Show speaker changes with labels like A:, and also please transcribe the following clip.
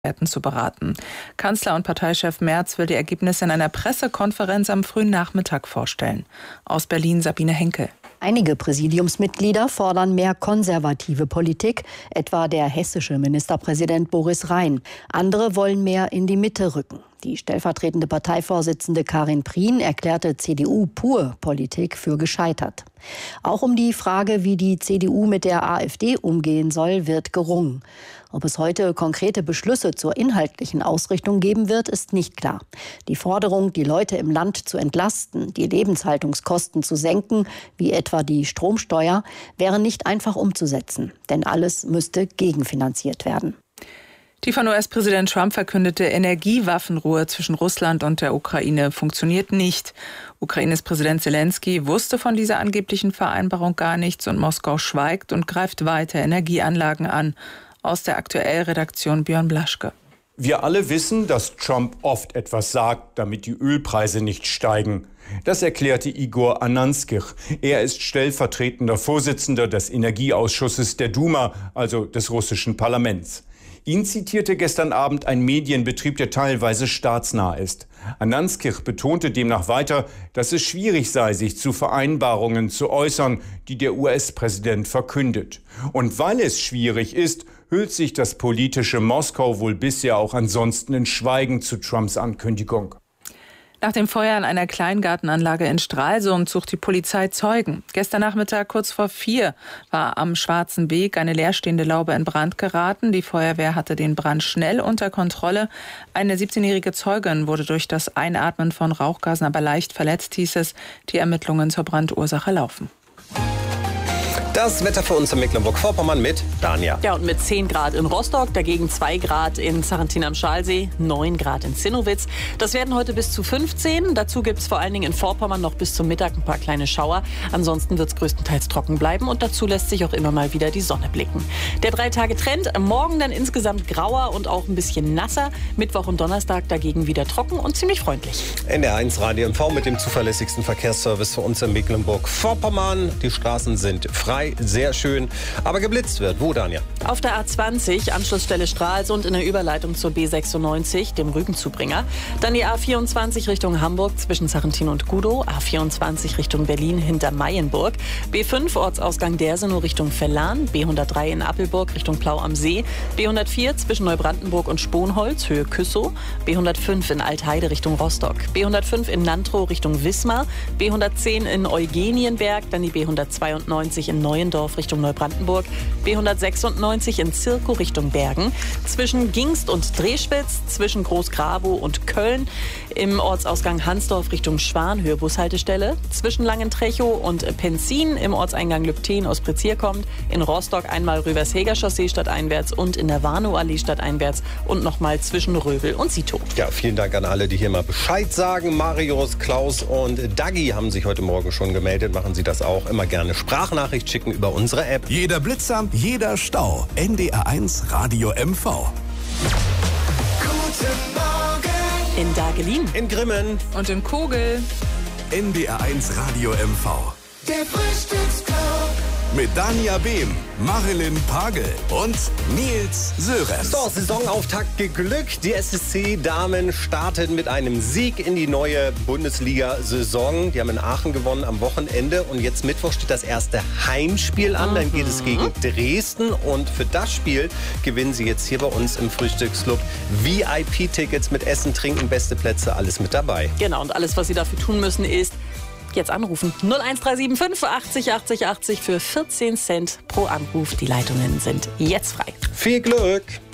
A: zu beraten. Kanzler und Parteichef Merz will die Ergebnisse in einer Pressekonferenz am frühen Nachmittag vorstellen. Aus Berlin Sabine Henkel.
B: Einige Präsidiumsmitglieder fordern mehr konservative Politik, etwa der hessische Ministerpräsident Boris Rhein. Andere wollen mehr in die Mitte rücken. Die stellvertretende Parteivorsitzende Karin Prien erklärte CDU-Pur-Politik für gescheitert. Auch um die Frage, wie die CDU mit der AfD umgehen soll, wird gerungen. Ob es heute konkrete Beschlüsse zur inhaltlichen Ausrichtung geben wird, ist nicht klar. Die Forderung, die Leute im Land zu entlasten, die Lebenshaltungskosten zu senken, wie etwa die Stromsteuer, wäre nicht einfach umzusetzen. Denn alles müsste gegenfinanziert werden.
A: Die von US-Präsident Trump verkündete Energiewaffenruhe zwischen Russland und der Ukraine funktioniert nicht. Ukraines Präsident Zelensky wusste von dieser angeblichen Vereinbarung gar nichts und Moskau schweigt und greift weiter Energieanlagen an. Aus der Aktuell-Redaktion Björn Blaschke.
C: Wir alle wissen, dass Trump oft etwas sagt, damit die Ölpreise nicht steigen. Das erklärte Igor Ananskij. Er ist stellvertretender Vorsitzender des Energieausschusses der Duma, also des russischen Parlaments. Ihn zitierte gestern Abend ein Medienbetrieb, der teilweise staatsnah ist. Ananskij betonte demnach weiter, dass es schwierig sei, sich zu Vereinbarungen zu äußern, die der US-Präsident verkündet. Und weil es schwierig ist, hüllt sich das politische Moskau wohl bisher auch ansonsten in Schweigen zu Trumps Ankündigung.
A: Nach dem Feuer an einer Kleingartenanlage in Stralsund sucht die Polizei Zeugen. Gestern Nachmittag kurz vor 4 war am Schwarzen Weg eine leerstehende Laube in Brand geraten. Die Feuerwehr hatte den Brand schnell unter Kontrolle. Eine 17-jährige Zeugin wurde durch das Einatmen von Rauchgasen aber leicht verletzt, hieß es. Die Ermittlungen zur Brandursache laufen.
D: Das Wetter für uns in Mecklenburg-Vorpommern mit Dania.
E: Ja, und mit 10 Grad in Rostock, dagegen 2 Grad in Sarrentin am Schalsee, 9 Grad in Zinnowitz. Das werden heute bis zu 15. Dazu gibt es vor allen Dingen in Vorpommern noch bis zum Mittag ein paar kleine Schauer. Ansonsten wird es größtenteils trocken bleiben und dazu lässt sich auch immer mal wieder die Sonne blicken. Der 3-Tage-Trend, morgen dann insgesamt grauer und auch ein bisschen nasser. Mittwoch und Donnerstag dagegen wieder trocken und ziemlich freundlich.
D: NDR1 Radio MV mit dem zuverlässigsten Verkehrsservice für uns in Mecklenburg-Vorpommern. Die Straßen sind frei. Sehr schön, aber geblitzt wird. Wo, Dania?
E: Auf der A20, Anschlussstelle Stralsund in der Überleitung zur B96, dem Rügenzubringer. Dann die A24 Richtung Hamburg zwischen Sarrentin und Gudow. A24 Richtung Berlin hinter Mayenburg. B5 Ortsausgang Dersenow Richtung Vellan. B103 in Appelburg Richtung Plau am See. B104 zwischen Neubrandenburg und Sponholz, Höhe Küssow. B105 in Altheide Richtung Rostock. B105 in Nantrow Richtung Wismar. B110 in Eugenienberg. Dann die B192 in Neuendorf Richtung Neubrandenburg, B196 in Zirkow Richtung Bergen, zwischen Gingst und Drehspitz, zwischen Großgrabow und Köln, im Ortsausgang Hansdorf Richtung Schwan, Höhe Bushaltestelle, zwischen Langentrchow und Penzin, im Ortseingang Lübten aus Prezier kommt, in Rostock einmal Rüversheger Chaussee stadteinwärts und in der Warnow-Allee stadteinwärts und nochmal zwischen Röbel und Sito.
D: Ja, vielen Dank an alle, die hier mal Bescheid sagen. Marius, Klaus und Dagi haben sich heute Morgen schon gemeldet. Machen Sie das auch. Immer gerne Sprachnachricht schicken über unsere App.
F: Jeder Blitzer, jeder Stau. NDR1 Radio MV.
G: Guten Morgen.
E: In Dagelin.
D: In Grimmen.
A: Und in Kogel.
F: NDR1 Radio MV.
G: Der Frühstücksclub.
F: Mit Dania Behm, Marilyn Pagel und Nils Sörensen.
D: So, Saisonauftakt geglückt. Die SSC-Damen starten mit einem Sieg in die neue Bundesliga-Saison. Die haben in Aachen gewonnen am Wochenende. Und jetzt Mittwoch steht das erste Heimspiel an. Dann geht es gegen Dresden. Und für das Spiel gewinnen sie jetzt hier bei uns im Frühstücksclub VIP-Tickets mit Essen, Trinken, beste Plätze, alles mit dabei.
E: Genau, und alles, was Sie dafür tun müssen, ist jetzt anrufen. 01375 80 80 80 für 14 Cent pro Anruf. Die Leitungen sind jetzt frei.
D: Viel Glück!